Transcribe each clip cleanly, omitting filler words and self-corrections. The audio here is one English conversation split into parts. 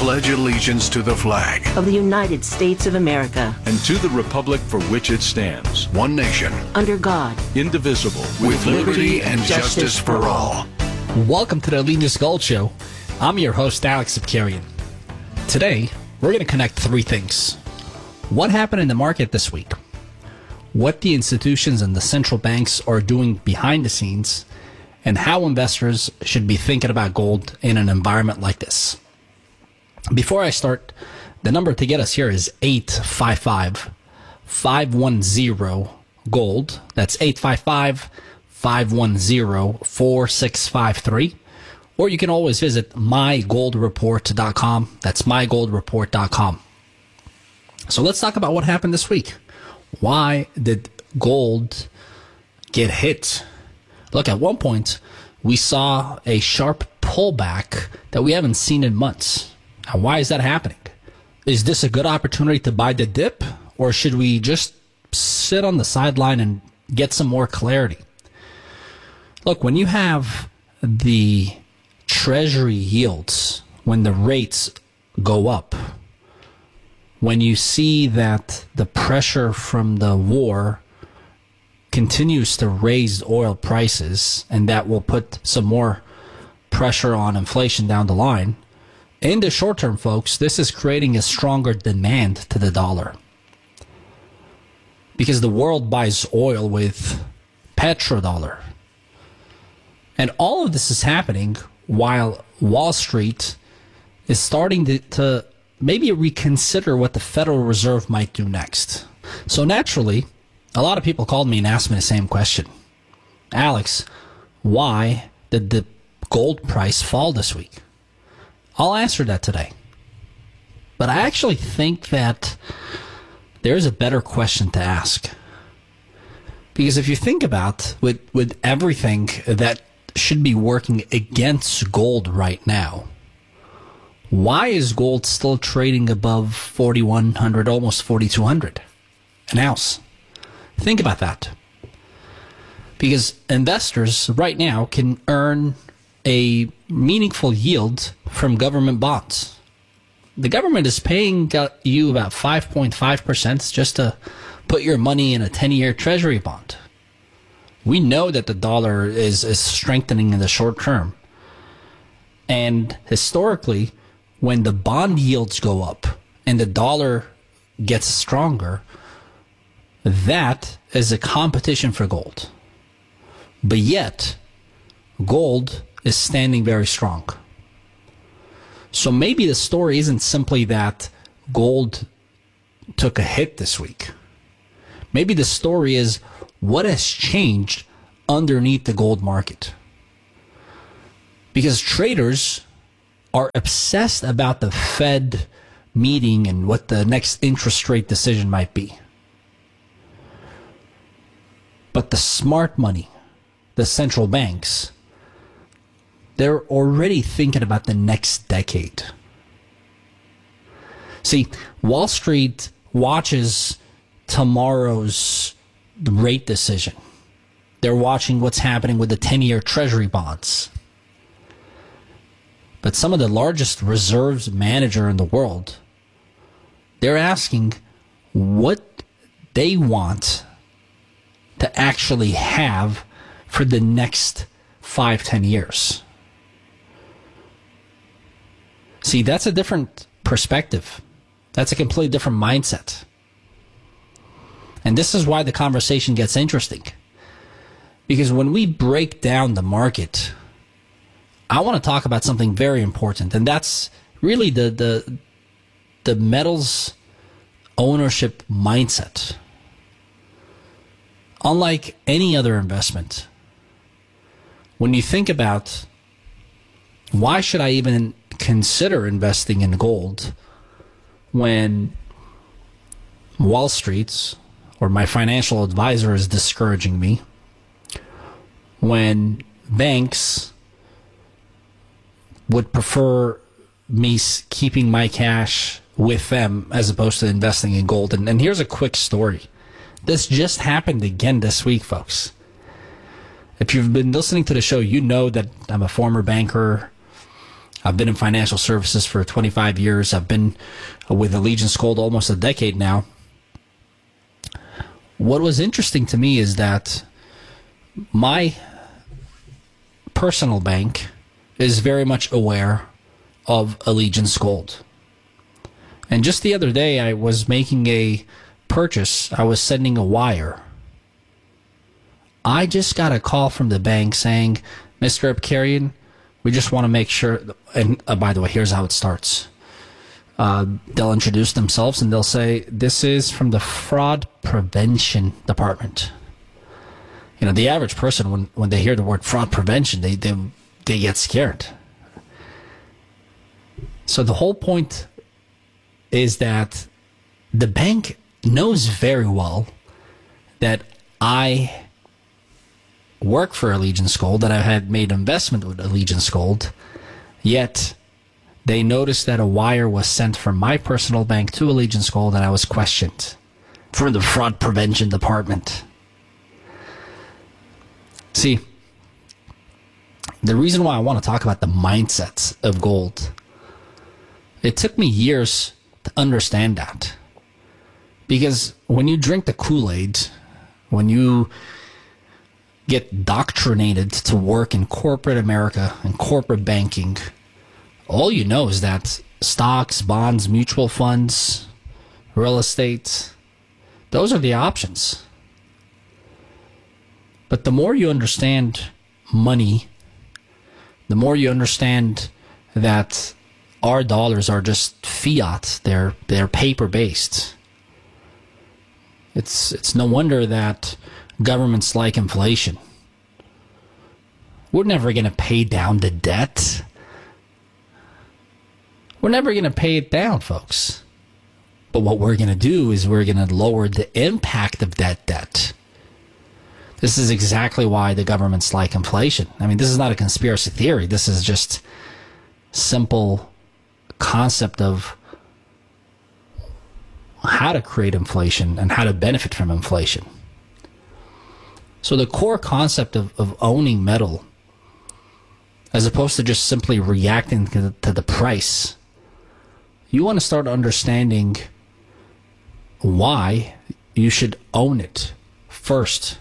pledge allegiance to the flag of the United States of America and to the republic for which it stands, one nation, under God, indivisible, with liberty and justice for all. Welcome to the Linus Gold Show. I'm your host, Alex Zipkarian. Today, we're going to connect three things. What happened in the market this week? What the institutions and the central banks are doing behind the scenes, and how investors should be thinking about gold in an environment like this. Before I start, the number to get us here is 855-510-GOLD. That's 855-510-4653. Or you can always visit mygoldreport.com. That's mygoldreport.com. So let's talk about what happened this week. Why did gold get hit? Look, at one point, we saw a sharp pullback that we haven't seen in months. Now, why is that happening? Is this a good opportunity to buy the dip, or should we just sit on the sideline and get some more clarity? Look, when you have the treasury yields, when the rates go up, when you see that the pressure from the war continues to raise oil prices, and that will put some more pressure on inflation down the line, in the short term, folks, this is creating a stronger demand to the dollar. Because the world buys oil with petrodollar. And all of this is happening while Wall Street is starting to maybe reconsider what the Federal Reserve might do next. So naturally, a lot of people called me and asked me the same question. Alex, why did the gold price fall this week? I'll answer that today. But I actually think that there's a better question to ask. Because if you think about with everything that should be working against gold right now, why is gold still trading above 4,100, almost 4,200 an ounce? Think about that. Because investors right now can earn a meaningful yield from government bonds. The government is paying you about 5.5% just to put your money in a 10-year treasury bond. We know that the dollar is strengthening in the short term. And historically, when the bond yields go up and the dollar gets stronger, that is a competition for gold. But yet, gold is standing very strong. So maybe the story isn't simply that gold took a hit this week. Maybe the story is what has changed underneath the gold market. Because traders are obsessed about the Fed meeting and what the next interest rate decision might be. But the smart money, the central banks, they're already thinking about the next decade. See, Wall Street watches tomorrow's rate decision. They're watching what's happening with the 10-year treasury bonds. But some of the largest reserves manager in the world, they're asking what they want to actually have for the next 5-10 years. See, that's a different perspective. That's a completely different mindset. And this is why the conversation gets interesting. Because when we break down the market, I want to talk about something very important, and that's really the metals ownership mindset. Unlike any other investment, when you think about why should I even consider investing in gold when Wall Street or my financial advisor is discouraging me, when banks would prefer me keeping my cash with them as opposed to investing in gold. And here's a quick story. This just happened again this week, folks. If you've been listening to the show, you know that I'm a former banker. I've been in financial services for 25 years. I've been with Allegiance Gold almost a decade now. What was interesting to me is that my personal bank is very much aware of Allegiance Gold. And just the other day, I was making a purchase. I was sending a wire. I just got a call from the bank saying, Mr. Abkarian, we just want to make sure, and by the way, here's how it starts. They'll introduce themselves and they'll say, this is from the fraud prevention department. You know, the average person, when they hear the word fraud prevention, they get scared. So the whole point is that the bank knows very well that I work for Allegiance Gold, that I had made investment with Allegiance Gold, yet they noticed that a wire was sent from my personal bank to Allegiance Gold and I was questioned from the fraud prevention department. See, the reason why I want to talk about the mindsets of gold, it took me years to understand that. Because when you drink the Kool-Aid, when you get doctrinated to work in corporate America and corporate banking, all you know is that stocks, bonds, mutual funds, real estate, those are the options. But the more you understand money, the more you understand that our dollars are just fiat, they're paper-based. It's no wonder that governments like inflation. We're never going to pay down the debt. We're never going to pay it down, folks. But what we're going to do is we're going to lower the impact of that debt. This is exactly why the governments like inflation. I mean, this is not a conspiracy theory. This is just simple concept of how to create inflation and how to benefit from inflation. So the core concept of owning metal, as opposed to just simply reacting to the price, you want to start understanding why you should own it first.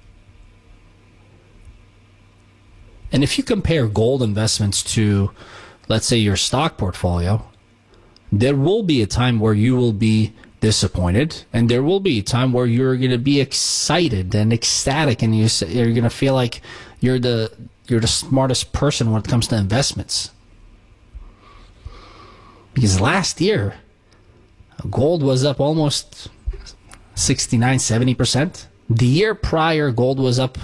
And if you compare gold investments to, let's say, your stock portfolio, there will be a time where you will be disappointed, and there will be a time where you're going to be excited and ecstatic, and you're going to feel like you're the smartest person when it comes to investments. Because last year, gold was up almost 69-70%. The year prior, gold was up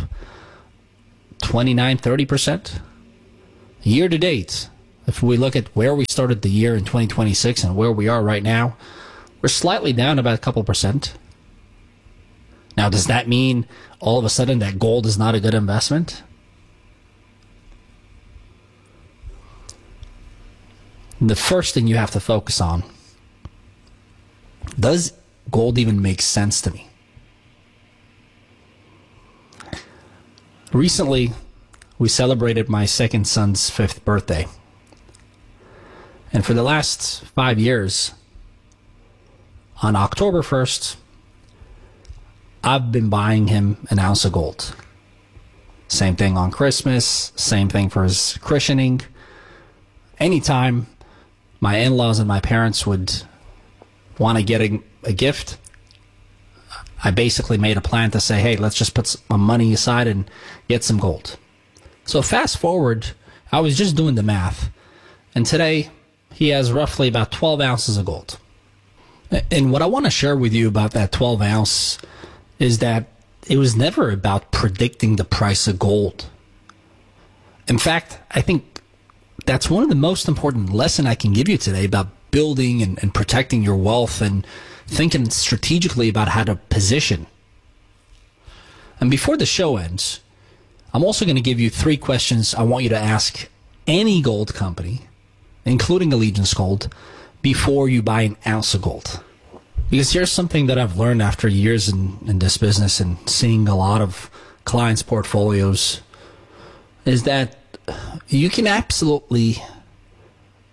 29-30%. Year to date, if we look at where we started the year in 2026 and where we are right now, we're slightly down about a couple percent. Now, does that mean all of a sudden that gold is not a good investment? The first thing you have to focus on, does gold even make sense to me? Recently, we celebrated my second son's 5th birthday. And for the last 5 years, on October 1st, I've been buying him an ounce of gold. Same thing on Christmas, same thing for his christening. Anytime my in-laws and my parents would want to get a gift, I basically made a plan to say, hey, let's just put some money aside and get some gold. So fast forward, I was just doing the math, and today he has roughly about 12 ounces of gold. And what I want to share with you about that 12 ounce is that it was never about predicting the price of gold. In fact, I think that's one of the most important lessons I can give you today about building and protecting your wealth and thinking strategically about how to position. And before the show ends, I'm also going to give you 3 questions I want you to ask any gold company, including Allegiance Gold, before you buy an ounce of gold. Because here's something that I've learned after years in this business and seeing a lot of clients' portfolios, is that you can absolutely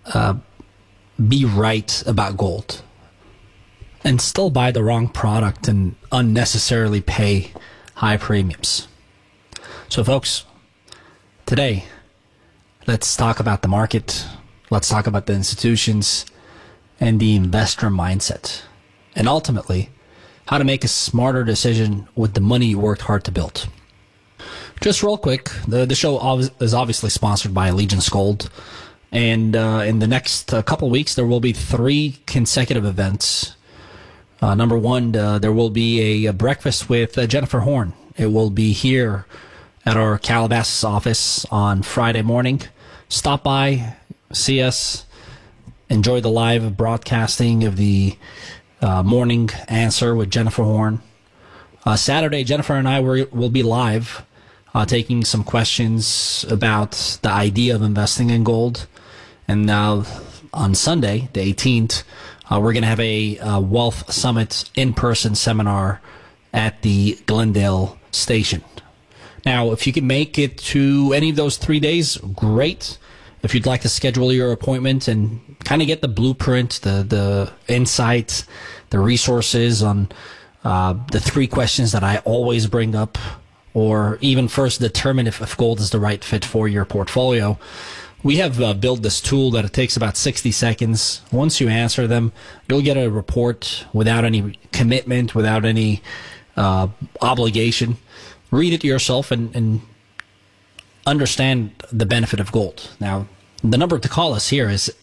be right about gold and still buy the wrong product and unnecessarily pay high premiums. So, folks, today, let's talk about the market. Let's talk about the institutions and the investor mindset. And ultimately, how to make a smarter decision with the money you worked hard to build. Just real quick, the show is obviously sponsored by Allegiance Gold. And in the next couple of weeks, there will be 3 consecutive events. Number one, there will be a breakfast with Jennifer Horn. It will be here at our Calabasas office on Friday morning. Stop by, see us, enjoy the live broadcasting of the morning answer with Jennifer Horn. Saturday, Jennifer and I will be live taking some questions about the idea of investing in gold. And now on Sunday, the 18th, we're going to have a Wealth Summit in-person seminar at the Glendale station. Now, if you can make it to any of those 3 days, great. If you'd like to schedule your appointment and kind of get the blueprint, the insights, the resources on the 3 questions that I always bring up, or even first determine if gold is the right fit for your portfolio, we have built this tool that it takes about 60 seconds. Once you answer them, you'll get a report without any commitment, without any obligation. Read it yourself and understand the benefit of gold. Now, the number to call us here is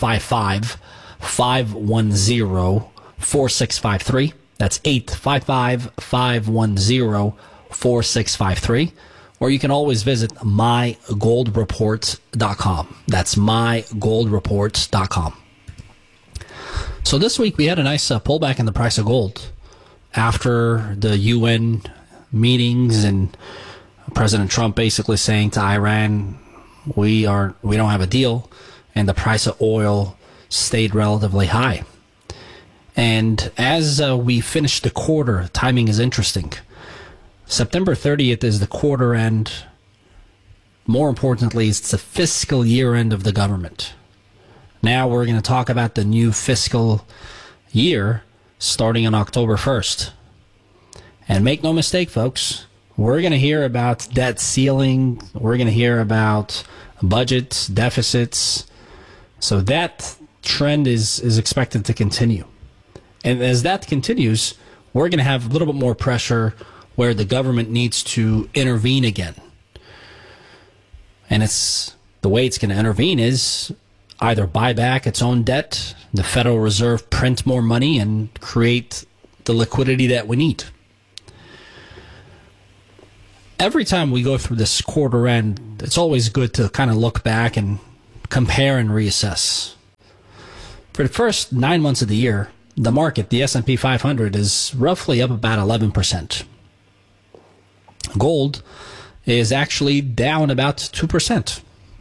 855-510-4653. That's 855-510-4653. Or you can always visit mygoldreports.com. That's mygoldreports.com. So this week we had a nice pullback in the price of gold after the UN meetings and President Trump basically saying to Iran, we don't have a deal, and the price of oil stayed relatively high. And as we finish the quarter, timing is interesting. September 30th is the quarter end. More importantly, it's the fiscal year end of the government. Now we're going to talk about the new fiscal year starting on October 1st. And make no mistake, folks, we're going to hear about debt ceiling. We're going to hear about budgets, deficits. So that trend is expected to continue. And as that continues, we're going to have a little bit more pressure where the government needs to intervene again. And the way it's going to intervene is either buy back its own debt, the Federal Reserve print more money, and create the liquidity that we need. Every time we go through this quarter end, it's always good to kind of look back and compare and reassess. For the first 9 months of the year, the market, the S&P 500, is roughly up about 11%. Gold is actually down about 2%.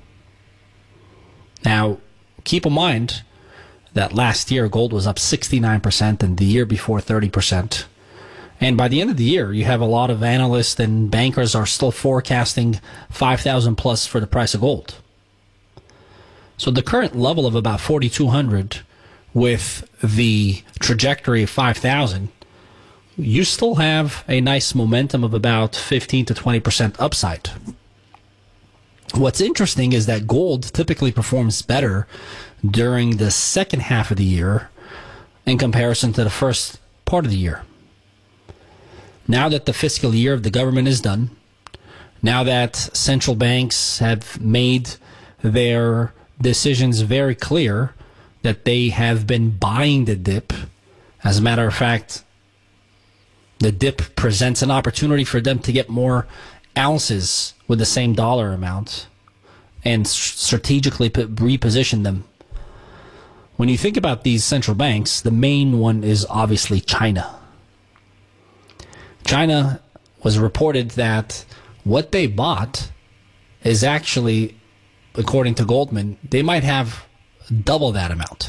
Now, keep in mind that last year gold was up 69% and the year before 30%. And by the end of the year, you have a lot of analysts and bankers are still forecasting 5,000 plus for the price of gold. So the current level of about 4,200 with the trajectory of 5,000, you still have a nice momentum of about 15 to 20% upside. What's interesting is that gold typically performs better during the second half of the year in comparison to the first part of the year. Now that the fiscal year of the government is done, now that central banks have made their decisions very clear that they have been buying the dip, as a matter of fact, the dip presents an opportunity for them to get more ounces with the same dollar amount and strategically reposition them. When you think about these central banks, the main one is obviously China. China was reported that what they bought is actually, according to Goldman, they might have double that amount.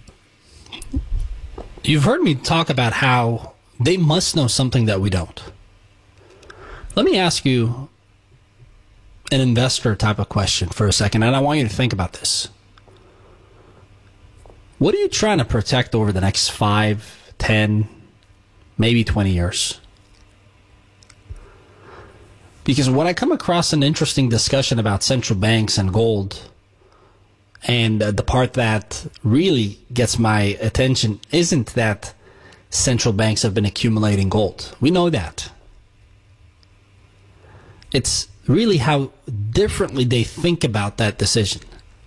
You've heard me talk about how they must know something that we don't. Let me ask you an investor type of question for a second, and I want you to think about this. What are you trying to protect over the next 5, 10, maybe 20 years? Because when I come across an interesting discussion about central banks and gold, and the part that really gets my attention isn't that central banks have been accumulating gold. We know that. It's really how differently they think about that decision.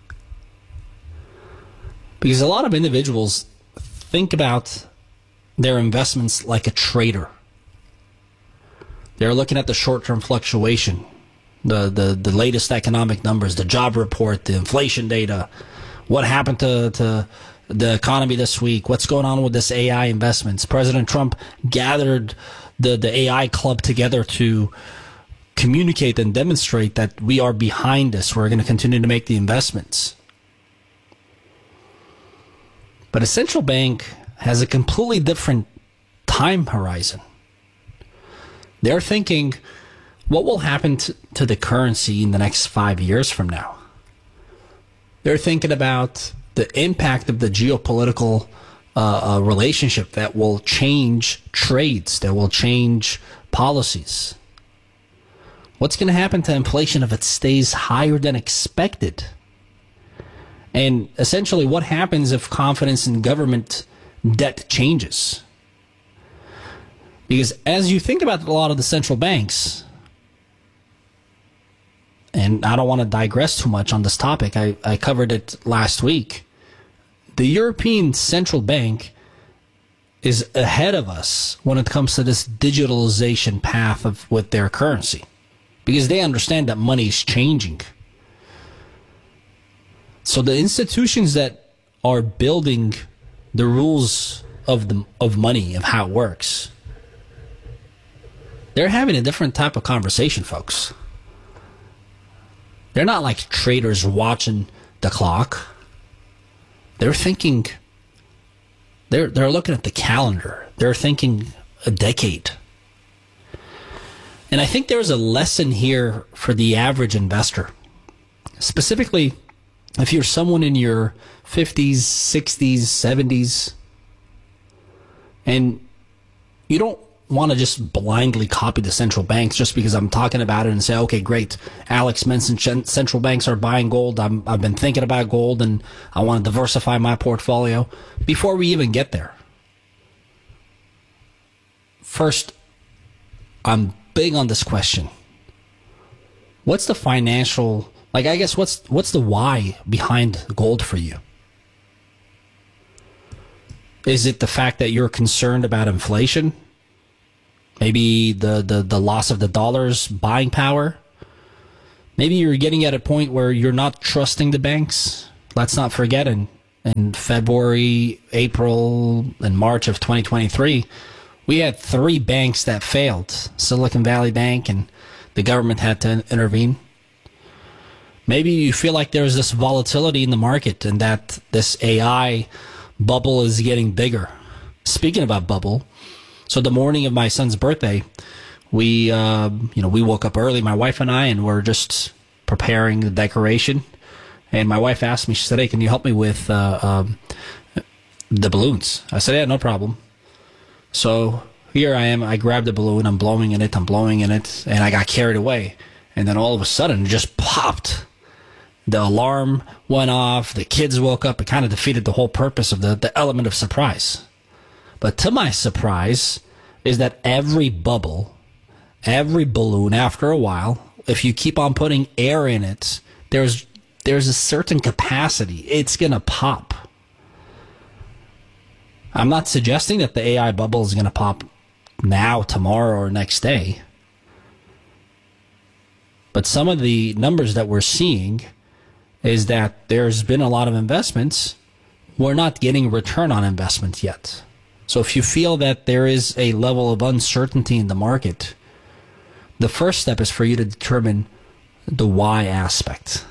Because a lot of individuals think about their investments like a trader. They're looking at the short-term fluctuation, the latest economic numbers, the job report, the inflation data, what happened to the economy this week, what's going on with this AI investments. President Trump gathered the AI club together to communicate and demonstrate that we are behind this. We're going to continue to make the investments. But a central bank has a completely different time horizon. They're thinking, what will happen to the currency in the next 5 years from now? They're thinking about the impact of the geopolitical relationship that will change trades, that will change policies. What's going to happen to inflation if it stays higher than expected? And essentially, what happens if confidence in government debt changes? Because as you think about a lot of the central banks, and I don't want to digress too much on this topic, I covered it last week. The European Central Bank is ahead of us when it comes to this digitalization path with their currency, because they understand that money is changing. So the institutions that are building the rules of money, of how it works, they're having a different type of conversation, folks. They're not like traders watching the clock. They're thinking, they're looking at the calendar. They're thinking a decade. And I think there's a lesson here for the average investor. Specifically, if you're someone in your 50s, 60s, 70s, and you don't want to just blindly copy the central banks just because I'm talking about it and say, okay, great, Alex mentioned central banks are buying gold. I've been thinking about gold and I want to diversify my portfolio. Before we even get there, first, I'm big on this question. What's the financial, I guess, what's the why behind gold for you? Is it the fact that you're concerned about inflation? Maybe the loss of the dollar's buying power? Maybe you're getting at a point where you're not trusting the banks. Let's not forget in February, April, and March of 2023, we had 3 banks that failed. Silicon Valley Bank, and the government had to intervene. Maybe you feel like there's this volatility in the market and that this AI bubble is getting bigger. Speaking about bubble, so the morning of my son's birthday, we woke up early, my wife and I, and we're just preparing the decoration. And my wife asked me, she said, "Hey, can you help me with the balloons?" I said, "Yeah, no problem." So here I am, I grabbed the balloon, I'm blowing in it, and I got carried away. And then all of a sudden, it just popped. The alarm went off, the kids woke up, it kind of defeated the whole purpose of the element of surprise. But to my surprise is that every bubble, every balloon, after a while, if you keep on putting air in it, there's a certain capacity. It's going to pop. I'm not suggesting that the AI bubble is going to pop now, tomorrow, or next day. But some of the numbers that we're seeing is that there's been a lot of investments. We're not getting return on investment yet. So if you feel that there is a level of uncertainty in the market, the first step is for you to determine the why aspect.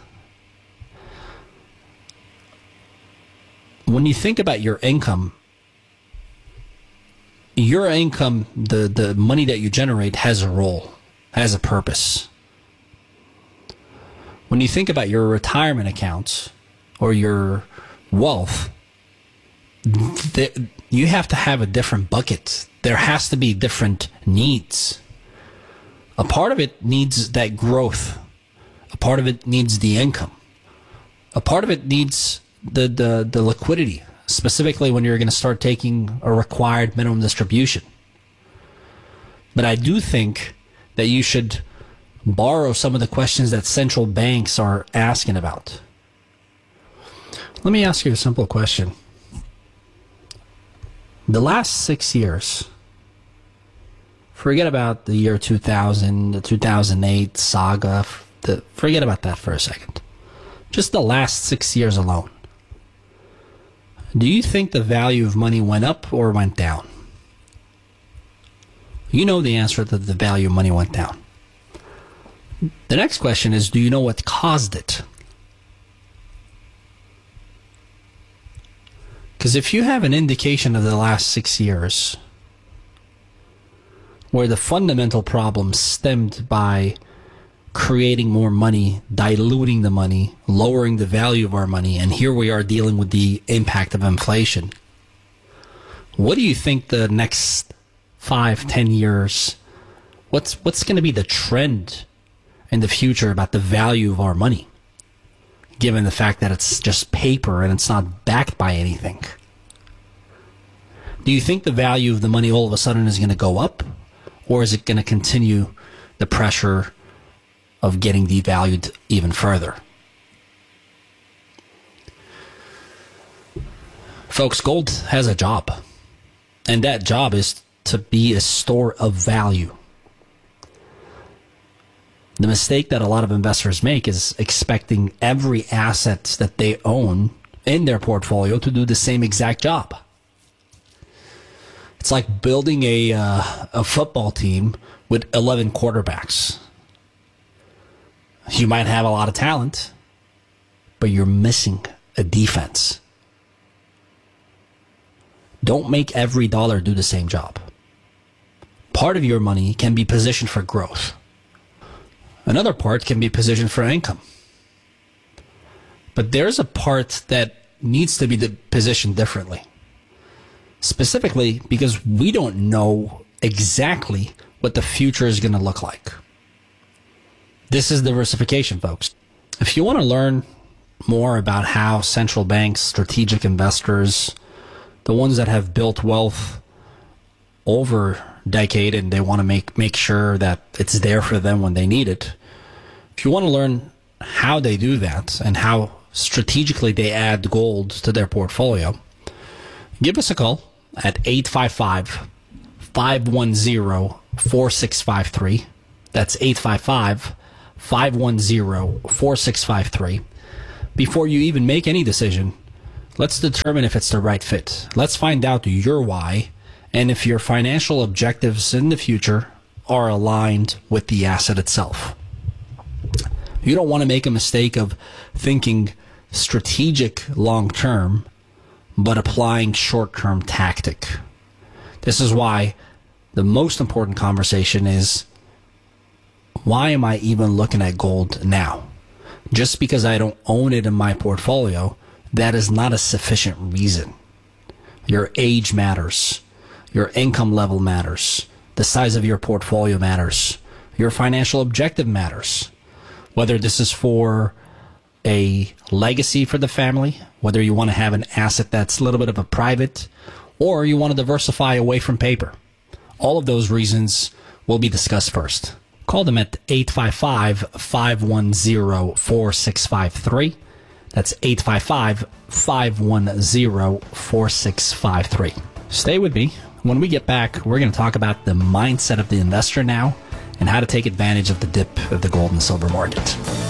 When you think about your income, the money that you generate has a role, has a purpose. When you think about your retirement accounts or your wealth, you have to have a different bucket. There has to be different needs. A part of it needs that growth. A part of it needs the income. A part of it needs the liquidity, specifically when you're going to start taking a required minimum distribution. But I do think that you should borrow some of the questions that central banks are asking about. Let me ask you a simple question. The last 6 years, forget about the year 2000, the 2008 saga, forget about that for a second. Just the last 6 years alone. Do you think the value of money went up or went down? You know the answer that the value of money went down. The next question is, do you know what caused it? Because if you have an indication of the last 6 years where the fundamental problem stemmed by creating more money, diluting the money, lowering the value of our money, and here we are dealing with the impact of inflation, what do you think the next 5-10 years, what's going to be the trend in the future about the value of our money, given the fact that it's just paper and it's not backed by anything? Do you think the value of the money all of a sudden is going to go up, or is it going to continue the pressure of getting devalued even further? Folks, gold has a job, and that job is to be a store of value. The mistake that a lot of investors make is expecting every asset that they own in their portfolio to do the same exact job. It's like building a football team with 11 quarterbacks. You might have a lot of talent, but you're missing a defense. Don't make every dollar do the same job. Part of your money can be positioned for growth. Another part can be positioned for income. But there's a part that needs to be positioned differently. Specifically because we don't know exactly what the future is going to look like. This is diversification, folks. If you want to learn more about how central banks, strategic investors, the ones that have built wealth over a decade and they want to make sure that it's there for them when they need it, if you want to learn how they do that and how strategically they add gold to their portfolio, give us a call at 855-510-4653. That's 855-510-4653. Before you even make any decision, let's determine if it's the right fit. Let's find out your why and if your financial objectives in the future are aligned with the asset itself. You don't want to make a mistake of thinking strategic long-term but applying short-term tactic. This is why the most important conversation is, why am I even looking at gold now? Just because I don't own it in my portfolio, that is not a sufficient reason. Your age matters. Your income level matters. The size of your portfolio matters. Your financial objective matters. Whether this is for a legacy for the family, whether you want to have an asset that's a little bit of a private, or you want to diversify away from paper. All of those reasons will be discussed first. Call them at 855-510-4653. That's 855-510-4653. Stay with me. When we get back, we're going to talk about the mindset of the investor now and how to take advantage of the dip of the gold and silver market.